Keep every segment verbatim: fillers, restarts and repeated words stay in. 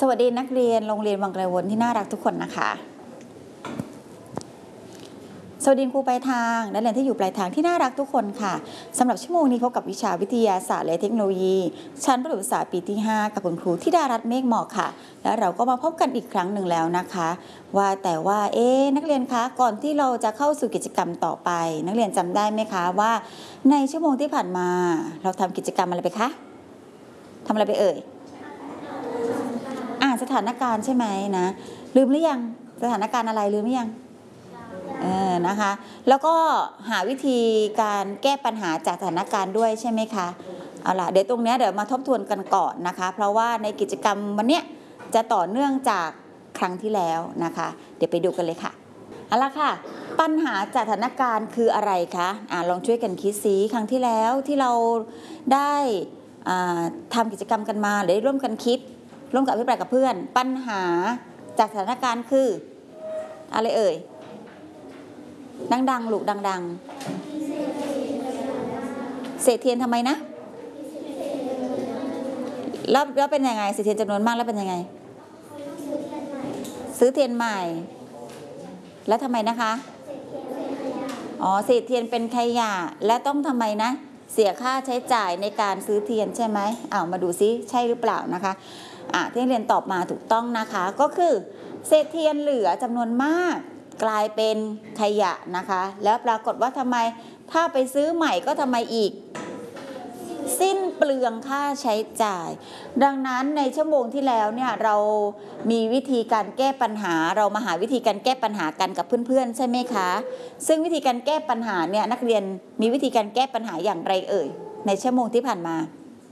สวัสดีนักเรียนโรงเรียนวังไกลวนที่น่ารักทุกคนนะคะสวัสดีครูปลายทางนักเรียนที่อยู่ปลายทางที่น่ารักทุกคนค่ะสำหรับชั่วโมงนี้พบกับวิชาวิทยาศาสตร์และเทคโนโลยีชั้นประถมศึกษาปีที่ห้ากับคุณครูธิดารัตน์เมฆเหมาะค่ะแล้วเราก็มาพบกันอีกครั้งหนึ่งแล้วนะคะว่าแต่ว่าเอ๊นักเรียนคะก่อนที่เราจะเข้าสู่กิจกรรมต่อไปนักเรียนจำได้ไหมคะว่าในชั่วโมงที่ผ่านมาเราทำกิจกรรมอะไรไปคะทำอะไรไปเอ่ยอ่านสถานการณ์ใช่ไหมนะลืมหรือยังสถานการณ์อะไรลืมหรือยังเออนะคะแล้วก็หาวิธีการแก้ปัญหาจากสถานการณ์ด้วยใช่ไหมคะเอาล่ะเดี๋ยวตรงนี้เดี๋ยวมาทบทวนกันก่อนนะคะเพราะว่าในกิจกรรมวันนี้จะต่อเนื่องจากครั้งที่แล้วนะคะเดี๋ยวไปดูกันเลยค่ะเอาล่ะค่ะปัญหาจากสถานการณ์คืออะไรคะอ่าลองช่วยกันคิดซิครั้งที่แล้วที่เราได้ทำกิจกรรมกันมาหรือร่วมกันคิดร่วมกับอภิปรายกับเพื่อนปัญหาจากสถานการณ์คืออะไรเอ่ยดังๆลูกดังๆเศษเทียนทำไมนะแล้วแล้วเป็นยังไงเศษเทียนจำนวนมากแล้วเป็นยังไงซื้อเทียนใหม่แล้วทำไมนะคะอ๋อเศษเทียนเป็นขยะและต้องทำไมนะเสียค่าใช้จ่ายในการซื้อเทียนใช่ไหมอ้าวมาดูซิใช่หรือเปล่านะคะอ่ะที่เรียนตอบมาถูกต้องนะคะก็คือเศษเทียนเหลือจำนวนมากกลายเป็นขยะนะคะแล้วปรากฏว่าทำไมถ้าไปซื้อใหม่ก็ทำไมอีกสิ้นเปลืองค่าใช้จ่ายดังนั้นในชั่วโมงที่แล้วเนี่ยเรามีวิธีการแก้ปัญหาเรามาหาวิธีการแก้ปัญหากันกับเพื่อนๆใช่ไหมคะซึ่งวิธีการแก้ปัญหาเนี่ยนักเรียนมีวิธีการแก้ปัญหาอย่างไรเอ่ยในชั่วโมงที่ผ่านมา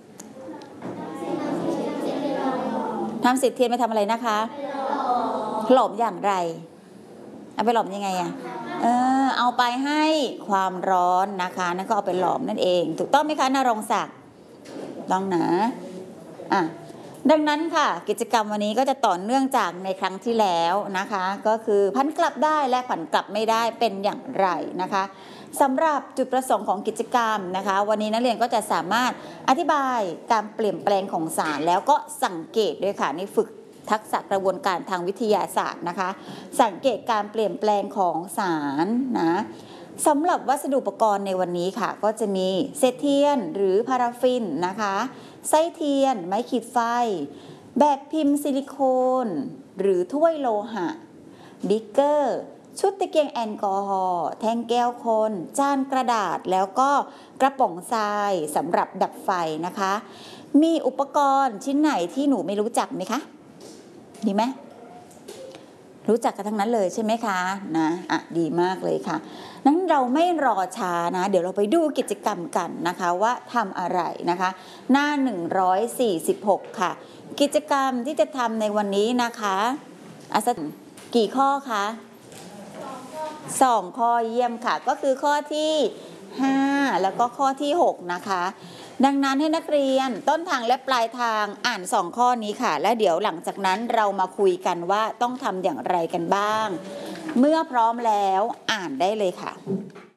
ทำเศษเทียนไปทำอะไรนะคะหลอมอย่างไรเอาไปหลอมยังไงอะเออเอาไปให้ความร้อนนะคะนั่นก็เอาไปหลอมนั่นเองถูกต้องไหมคะนรงศักดิ์ต้องนะอ่ะดังนั้นค่ะกิจกรรมวันนี้ก็จะต่อเนื่องจากในครั้งที่แล้วนะคะก็คือผันกลับได้และผันกลับไม่ได้เป็นอย่างไรนะคะสำหรับจุดประสงค์ของกิจกรรมนะคะวันนี้นักเรียนก็จะสามารถอธิบายการเปลี่ยนแปลงของสารแล้วก็สังเกตด้วยค่ะในฝึกทักษะกระบวนการทางวิทยาศาสตร์นะคะสังเกตการเปลี่ยนแปลงของสารนะสำหรับวัสดุอุปกรณ์ในวันนี้ค่ะก็จะมีเศษเทียนหรือพาราฟินนะคะไส้เทียนไม้ขีดไฟแบบพิมพ์ซิลิโคนหรือถ้วยโลหะบิ๊กเกอร์ชุดตะเกียงแอลกอฮอล์แท่งแก้วคนจานกระดาษแล้วก็กระป๋องทรายสำหรับดับไฟนะคะมีอุปกรณ์ชิ้นไหนที่หนูไม่รู้จักไหมคะดีไหมรู้จักกันทั้งนั้นเลยใช่ไหมคะนะอ่ะดีมากเลยค่ะนั้นเราไม่รอช้านะเดี๋ยวเราไปดูกิจกรรมกันนะคะว่าทำอะไรนะคะหน้าหนึ่งร้อยสี่สิบหกค่ะกิจกรรมที่จะทำในวันนี้นะคะอาสักกี่ข้อคะสองข้อเยี่ยมค่ะก็คือข้อที่ห้าแล้วก็ข้อที่หกนะคะดังนั้นให้นักเรียนต้นทางและปลายทางอ่านสองข้อนี้ค่ะและเดี๋ยวหลังจากนั้นเรามาคุยกันว่าต้องทำอย่างไรกันบ้างเมื่อพร้อมแล้วอ่านได้เลยค่ะ